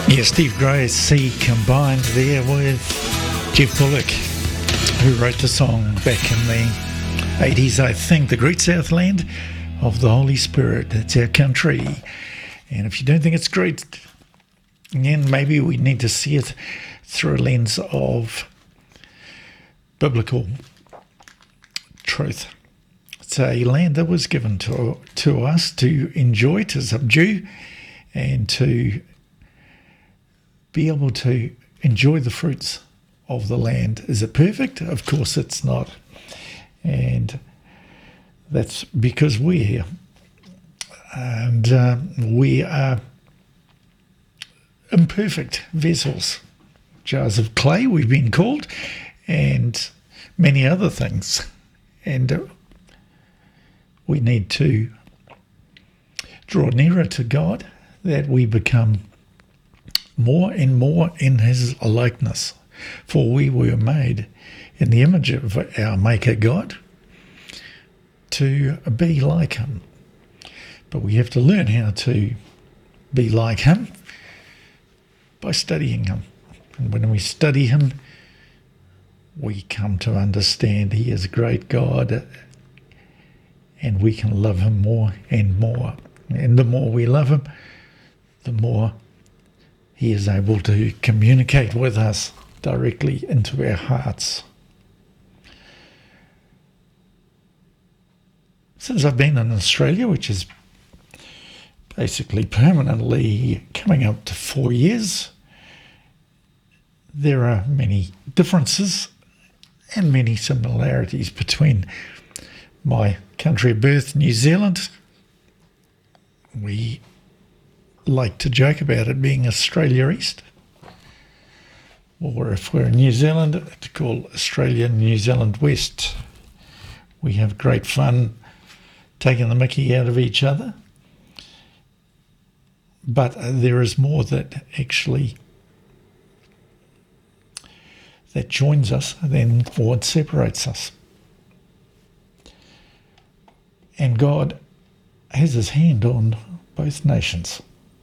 Yeah, Steve Gracie combined there with Jeff Bullock, who wrote the song back in the 80s, I think, The Great Southland of the Holy Spirit. That's our country. And if you don't think it's great, then maybe we need to see it through a lens of biblical truth. It's a land that was given to us to enjoy, to subdue, and to be able to enjoy the fruits of the land. Is it perfect? Of course it's not. And that's because we're here. And we are imperfect vessels, jars of clay we've been called, and many other things. And we need to draw nearer to God, that we become more and more in his likeness. For we were made in the image of our Maker God to be like him. But we have to learn how to be like him by studying him. And when we study him, we come to understand he is a great God, and we can love him more and more. And the more we love him, the more he is able to communicate with us directly into our hearts. Since I've been in Australia, which is basically permanently coming up to 4 years, there are many differences and many similarities between my country of birth, New Zealand. We like to joke about it being Australia East, or if we're in New Zealand, to call Australia New Zealand West. We have great fun taking the mickey out of each other, but there is more that actually that joins us than what separates us. And God has his hand on both nations.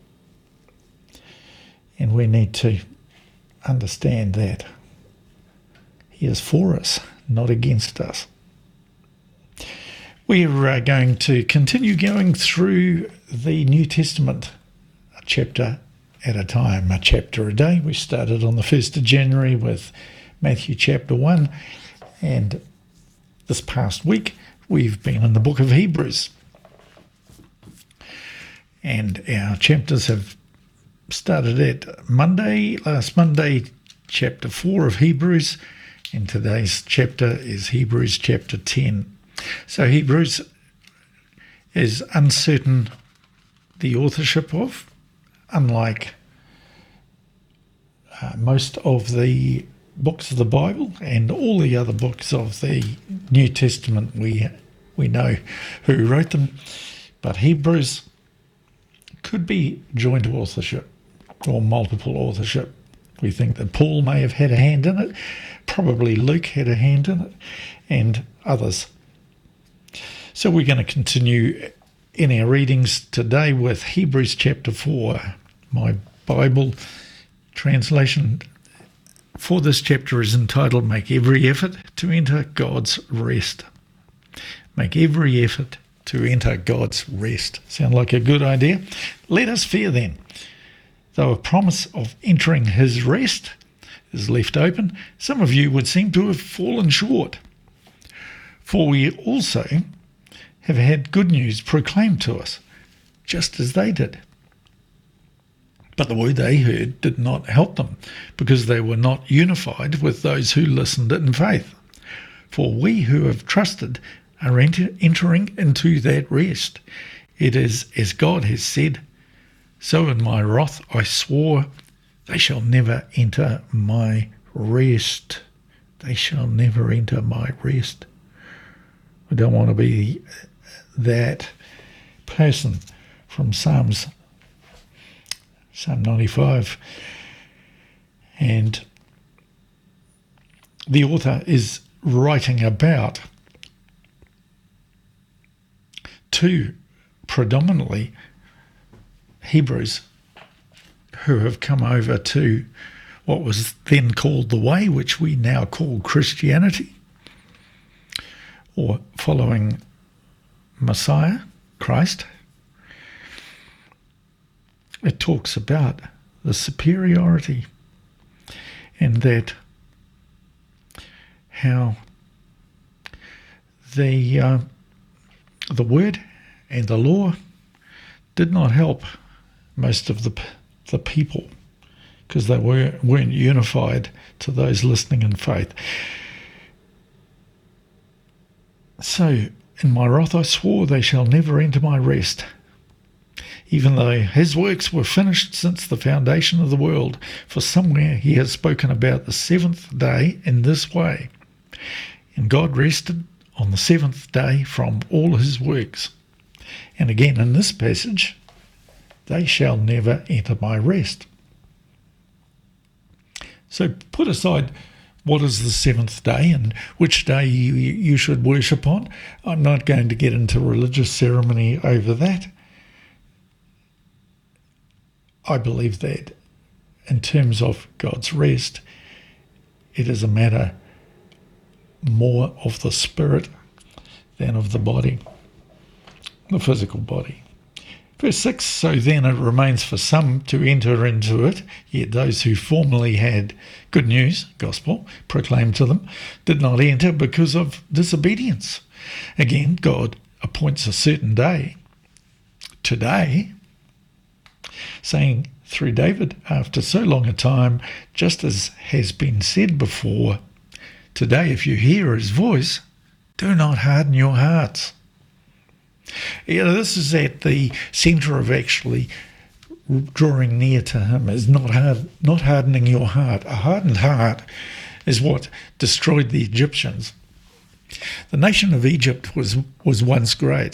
And we need to understand that he is for us, not against us. We are going to continue going through the New Testament, a chapter at a time, a chapter a day. We started on the 1st of January with Matthew chapter 1, and this past week we've been in the book of Hebrews. And our chapters have started at last Monday, chapter 4 of Hebrews, and today's chapter is Hebrews chapter 10. So Hebrews is uncertain the authorship of, unlike most of the books of the Bible and all the other books of the New Testament. We know who wrote them, but Hebrews could be joint authorship or multiple authorship. We think that Paul may have had a hand in it, probably Luke had a hand in it, and others. So we're going to continue in our readings today with Hebrews chapter 4. My Bible translation for this chapter is entitled, Make Every Effort to Enter God's Rest. Make every effort to enter God's rest. Sound like a good idea? Let us fear then. Though a promise of entering his rest is left open, some of you would seem to have fallen short. For we also have had good news proclaimed to us, just as they did. But the word they heard did not help them, because they were not unified with those who listened in faith. For we who have trusted are entering into that rest. It is as God has said, so in my wrath I swore, they shall never enter my rest. They shall never enter my rest. I don't want to be that person from Psalm 95. And the author is writing about two predominantly Hebrews who have come over to what was then called the Way, which we now call Christianity, or following Messiah, Christ, it talks about the superiority and that how the word and the law did not help most of the people because they weren't unified to those listening in faith. So, in my wrath I swore they shall never enter my rest, even though his works were finished since the foundation of the world. For somewhere he has spoken about the seventh day in this way. And God rested on the seventh day from all his works. And again in this passage, they shall never enter my rest. So put aside what is the seventh day and which day you should worship on. I'm not going to get into religious ceremony over that. I believe that in terms of God's rest, it is a matter more of the spirit than of the body, the physical body. Verse 6, so then it remains for some to enter into it, yet those who formerly had good news, gospel, proclaimed to them, did not enter because of disobedience. Again, God appoints a certain day, today, saying through David, after so long a time, just as has been said before, today if you hear his voice, do not harden your hearts. This is at the centre of actually drawing near to him, is not hardening your heart. A hardened heart is what destroyed the Egyptians. The nation of Egypt was once great.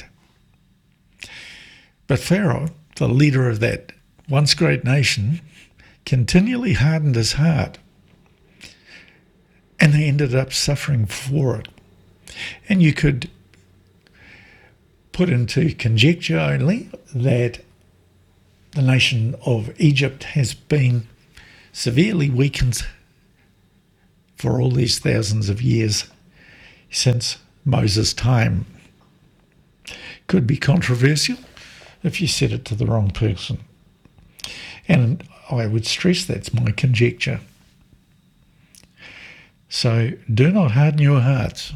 But Pharaoh, the leader of that once great nation, continually hardened his heart. And they ended up suffering for it. And you could put into conjecture only that the nation of Egypt has been severely weakened for all these thousands of years since Moses' time. Could be controversial if you said it to the wrong person. And I would stress that's my conjecture. So do not harden your hearts.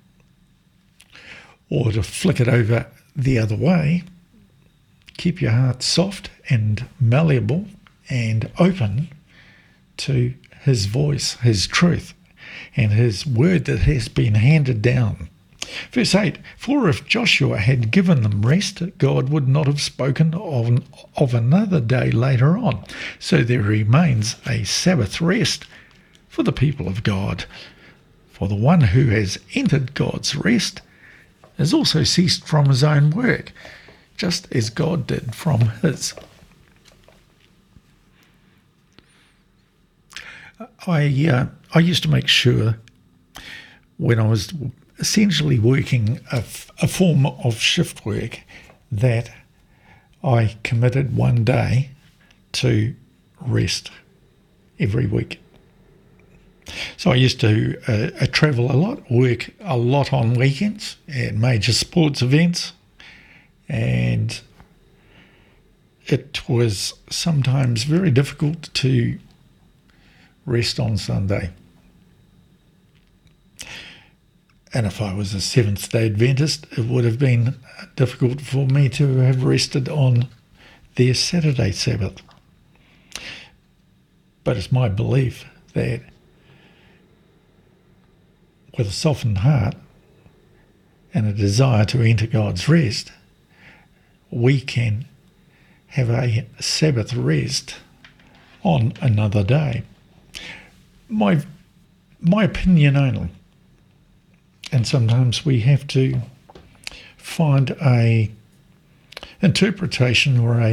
Or to flick it over the other way, keep your heart soft and malleable and open to his voice, his truth, and his word that has been handed down. Verse 8, for if Joshua had given them rest, God would not have spoken of another day later on. So there remains a Sabbath rest for the people of God. For the one who has entered God's rest has also ceased from his own work, just as God did from his. I used to make sure when I was essentially working a form of shift work that I committed one day to rest every week. So I used to travel a lot, work a lot on weekends at major sports events, and it was sometimes very difficult to rest on Sunday. And if I was a Seventh-day Adventist, it would have been difficult for me to have rested on their Saturday Sabbath. But it's my belief that with a softened heart and a desire to enter God's rest, we can have a Sabbath rest on another day. My opinion only. And sometimes we have to find a interpretation or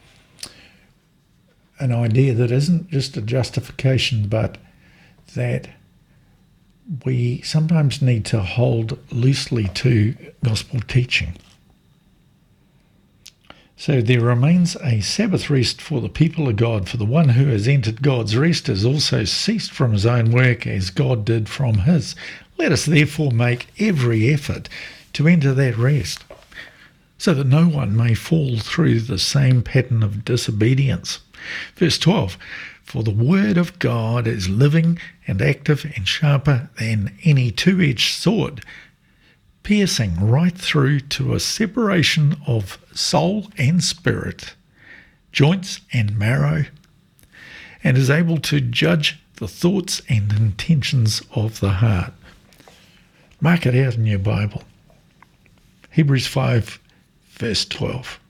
an idea that isn't just a justification, but that we sometimes need to hold loosely to gospel teaching. So there remains a Sabbath rest for the people of God, for the one who has entered God's rest has also ceased from his own work as God did from his. Let us therefore make every effort to enter that rest, so that no one may fall through the same pattern of disobedience. Verse 12, for the word of God is living and active and sharper than any two-edged sword, piercing right through to a separation of soul and spirit, joints and marrow, and is able to judge the thoughts and intentions of the heart. Mark it out in your Bible. Hebrews 5, verse 12.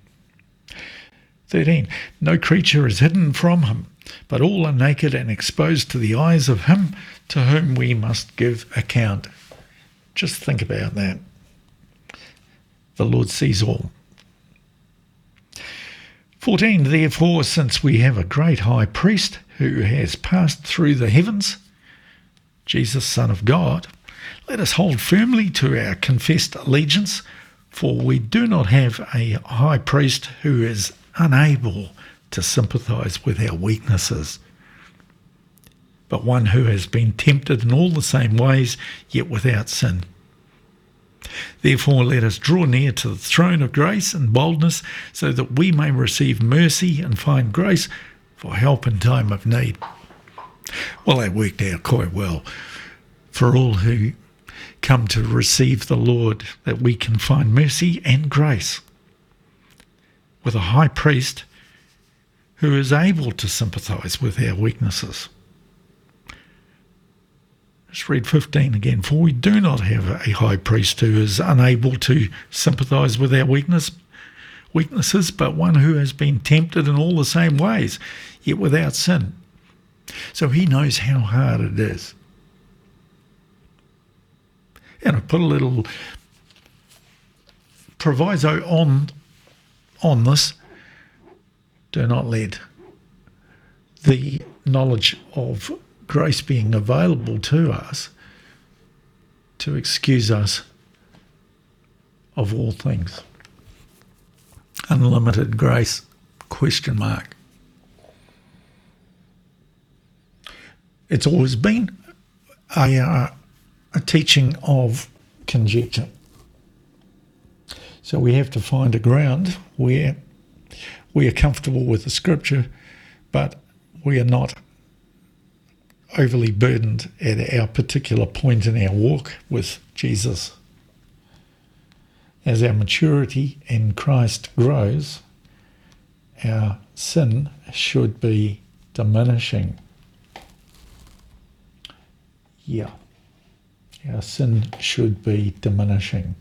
13. No creature is hidden from him, but all are naked and exposed to the eyes of him to whom we must give account. Just think about that. The Lord sees all. 14. Therefore, since we have a great high priest who has passed through the heavens, Jesus, Son of God, let us hold firmly to our confessed allegiance, for we do not have a high priest who is unable to sympathize with our weaknesses, but one who has been tempted in all the same ways, yet without sin. Therefore, let us draw near to the throne of grace in boldness, so that we may receive mercy and find grace for help in time of need. Well, that worked out quite well for all who come to receive the Lord, that we can find mercy and grace with a high priest who is able to sympathize with our weaknesses. Let's read 15 again. For we do not have a high priest who is unable to sympathize with our weaknesses, but one who has been tempted in all the same ways, yet without sin. So he knows how hard it is. And I put a little proviso on this. Do not let the knowledge of grace being available to us to excuse us of all things. Unlimited grace, ? It's always been a teaching of conjecture. So we have to find a ground where we are comfortable with the scripture, but we are not overly burdened at our particular point in our walk with Jesus. As our maturity in Christ grows, our sin should be diminishing. Our sin should be diminishing.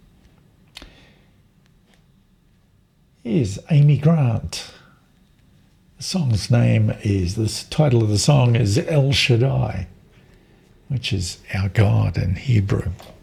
Here's Amy Grant. The title of the song is El Shaddai, which is our God in Hebrew.